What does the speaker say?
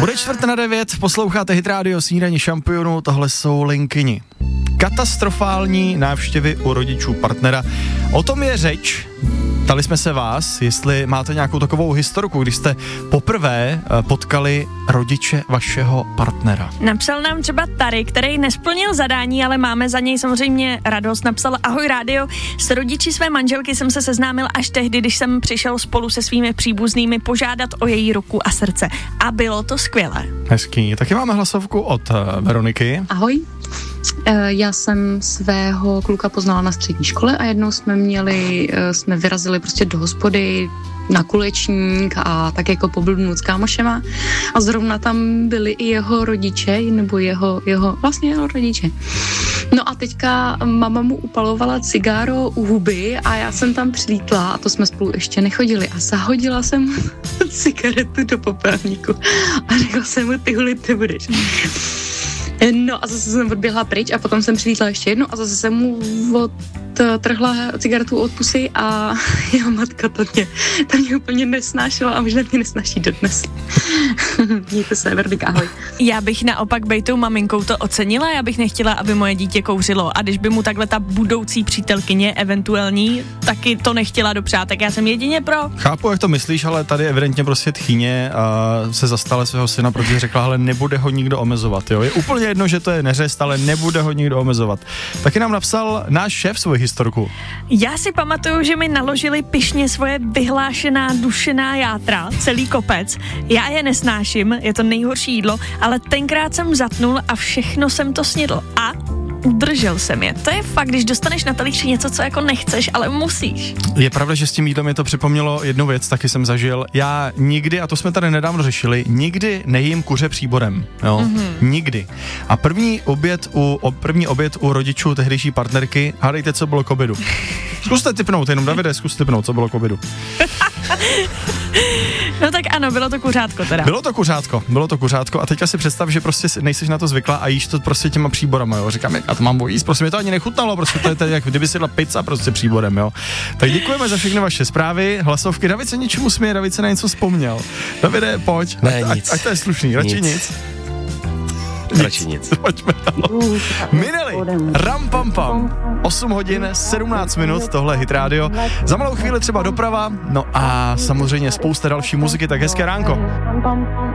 Bude 8:45, posloucháte Hit Radio Snídaní šampionů, tohle jsou Linkyni. Katastrofální návštěvy u rodičů partnera. O tom je řeč. Ptali jsme se vás, jestli máte nějakou takovou historku, když jste poprvé potkali rodiče vašeho partnera. Napsal nám třeba Tary, který nesplnil zadání, ale máme za něj samozřejmě radost. Napsal: ahoj rádio, s rodiči své manželky jsem se seznámil až tehdy, když jsem přišel spolu se svými příbuznými požádat o její ruku a srdce. A bylo to skvělé. Hezký. Taky máme hlasovku od Veroniky. Ahoj. Já jsem svého kluka poznala na střední škole a jednou jsme vyrazili prostě do hospody na kulečník a tak jako poblbnout s kámošema a zrovna tam byli i jeho rodiče, nebo jeho rodiče. No a teďka mama mu upalovala cigáro u huby a já jsem tam přilítla a to jsme spolu ještě nechodili a zahodila jsem cigaretu do popelníku a řekla jsem mu, ty huli, ty budeš. No a zase jsem odběhla pryč a potom jsem přilítla ještě jednou a zase jsem mu odtrhla cigaretu od pusy a jeho matka to mě úplně nesnášela a možná mě nesnáší dodnes. Mějte se, Vernika, ahoj. Já bych naopak bejtou maminkou to ocenila, já bych nechtěla, aby moje dítě kouřilo a když by mu takhle ta budoucí přítelkyně eventuální taky to nechtěla dopřát, tak já jsem jedině pro. Chápu, jak to myslíš, ale tady evidentně prostě tchýně se zastala svého syna, protože řekla, ale nebude ho nikdo omezovat, jo. Je úplně jedno, že to je neřest, ale nebude ho nikdo omezovat. Taky nám napsal náš šéf svoji historku. Já si pamatuju, že mi naložili pyšně svoje vyhlášená dušená játra, celý kopec. Já je nesnáším, je to nejhorší jídlo, ale tenkrát jsem zatnul a všechno jsem to snědl. A udržel jsem je. To je fakt, když dostaneš na talíři něco, co jako nechceš, ale musíš. Je pravda, že s tím jídlem mi to připomnělo jednu věc, taky jsem zažil. Já nikdy, a to jsme tady nedávno řešili, nikdy nejím kuře příborem. Jo? Mm-hmm. Nikdy. A první oběd u rodičů tehdejší partnerky, hádejte, co bylo k obědu. Zkuste tipnout, jenom Davide, co bylo k obědu. No tak ano, bylo to kuřátko teda. Bylo to kuřátko a teďka si představ, že prostě nejseš na to zvyklá a jíš to prostě těma příborama, jo. Říkám, já to mám jíst, prostě mi to ani nechutnalo, prostě to je jak kdyby si dala pizza prostě příborem, jo. Tak děkujeme za všechny vaše zprávy, hlasovky. David se něčemu směje, David se na něco vzpomněl. Davide, pojď. Ne, nic. Ať to je slušný, radši nic. Radši nic. Pojďme dál. Mineli, ram pam pam, 8 hodin, 17 minut, tohle je Hit Radio. Za malou chvíli třeba doprava, no a samozřejmě spousta další muziky, tak hezké ránko.